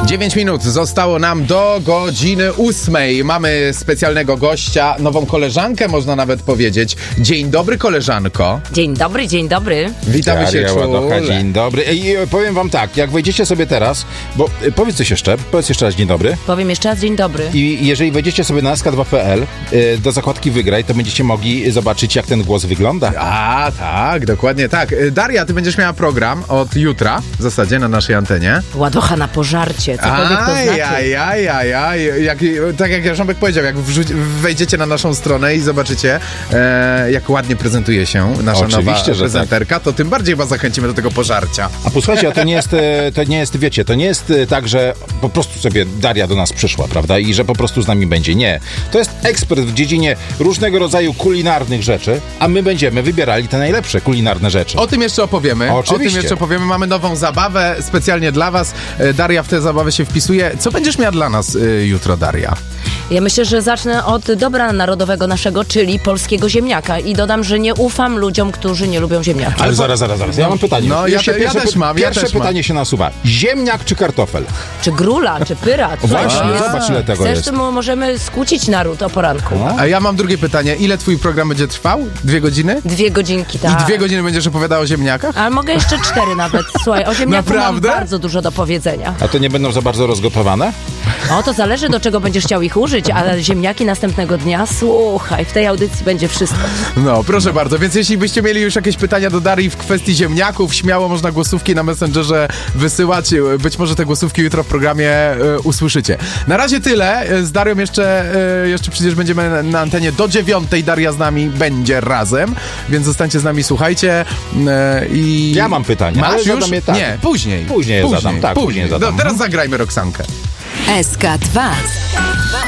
9 minut zostało nam do godziny 8. Mamy specjalnego gościa, nową koleżankę można nawet powiedzieć. Dzień dobry, koleżanko. Dzień dobry, dzień dobry. Witamy się czule. Dzień dobry. I powiem wam tak, jak wejdziecie sobie teraz, bo powiedz coś jeszcze, powiedz jeszcze raz dzień dobry. Powiem jeszcze raz dzień dobry. I jeżeli wejdziecie sobie na sk2.pl do zakładki Wygraj, to będziecie mogli zobaczyć, jak ten głos wygląda. A, tak, dokładnie tak. Daria, ty będziesz miała program od jutra w zasadzie na naszej antenie. Ładocha na pożarcie, cokolwiek to znaczy. Tak jak Jarząbek powiedział, jak wejdziecie na naszą stronę i zobaczycie, jak ładnie prezentuje się nasza Oczywiście, nowa że prezenterka, to tym bardziej was zachęcimy do tego pożarcia. A posłuchajcie, a to nie jest, wiecie, to nie jest tak, że po prostu sobie Daria do nas przyszła, prawda? I że po prostu z nami będzie. Nie. To jest ekspert w dziedzinie różnego rodzaju kulinarnych rzeczy, a my będziemy wybierali te najlepsze kulinarne rzeczy. O tym jeszcze opowiemy. Oczywiście. Mamy nową zabawę specjalnie dla was. Daria w tę zabawę się wpisuje. Co będziesz miała dla nas jutro, Daria? Ja myślę, że zacznę od dobra narodowego naszego, czyli polskiego ziemniaka. I dodam, że nie ufam ludziom, którzy nie lubią ziemniaka. Ale zaraz. Ja mam pytanie. No, ja też mam. Pierwsze pytanie się nasuwa. Ziemniak czy kartofel? Czy grula, czy pyra? Właśnie, zobacz ile tego Chcesz, jest. to możemy skłócić naród o poranku. A ja mam drugie pytanie. Ile twój program będzie trwał? 2 godziny? 2 godzinki, tak. I 2 godziny będziesz opowiadała o ziemniakach? Ale mogę jeszcze 4 nawet. Słuchaj, o ziemniaku Naprawdę? mam bardzo dużo do powiedzenia. A to nie będą za bardzo rozgotowane? O, to zależy, do czego będziesz chciał ich użyć, ale ziemniaki następnego dnia, słuchaj, w tej audycji będzie wszystko. No, proszę bardzo, więc jeśli byście mieli już jakieś pytania do Darii w kwestii ziemniaków, śmiało można głosówki na Messengerze wysyłać. Być może te głosówki jutro w programie usłyszycie. Na razie tyle. Z Darią jeszcze przecież będziemy na antenie do 9. Daria z nami będzie razem, więc zostańcie z nami, słuchajcie. I... Ja mam pytanie, Masz ale już? zadam je tak. Nie, później. Później je zadam, tak, później zadam. No, teraz zagrajmy Roxankę. SK2